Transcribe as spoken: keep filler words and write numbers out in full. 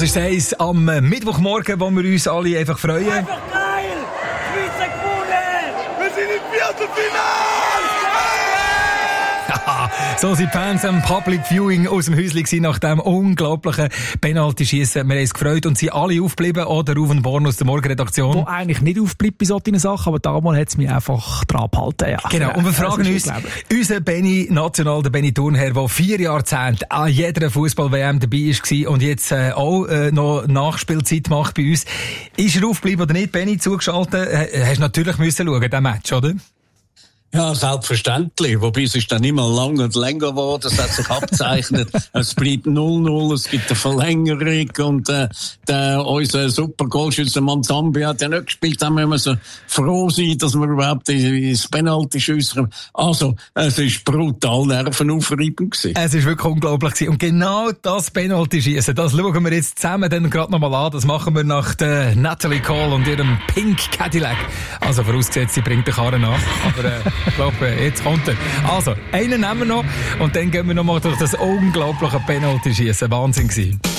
Das ist eins am Mittwochmorgen, wo wir uns alle einfach freuen. Einfach geil! Schweiz hat gewonnen! Wir sind im Viertelfinale! So sind die Fans am Public Viewing aus dem Häuschen nach dem unglaublichen Penalty-Schiessen. Wir haben uns gefreut und sind alle aufgeblieben. Oder Ruven Born aus der Morgenredaktion. Wo eigentlich nicht aufbleibt bei solchen Sachen, aber damals hat es mich einfach dran behalten. Ja. Genau, und wir fragen uns, unser Benny National, der Benny Thurnherr, der vier Jahrzehnte an jeder Fußball-W M dabei war und jetzt äh, auch äh, noch Nachspielzeit macht bei uns. Ist er aufgeblieben oder nicht, Benny, zugeschaltet? Äh, hast natürlich müssen schauen, den Match, oder? Ja, selbstverständlich. Wobei es ist dann immer lang und länger geworden. Es hat sich abzeichnet. Es bleibt null null. Es gibt eine Verlängerung. Und, äh, der, unser super Goalschütze Manzambi hat ja nicht gespielt. Da müssen wir so froh sein, dass wir überhaupt ins Penalty schiessen. Also, es ist brutal nervenaufreibend gewesen. Es ist wirklich unglaublich gewesen. Und genau das Penalty-Schiessen, das schauen wir jetzt zusammen dann gerade nochmal an. Das machen wir nach der Natalie Cole und ihrem Pink Cadillac. Also, vorausgesetzt, sie bringt den Karren nach. Aber, äh, ich glaube, jetzt kommt er. Also, einen nehmen wir noch und dann gehen wir noch mal durch das unglaubliche Penalty-Schiessen. Wahnsinn gewesen.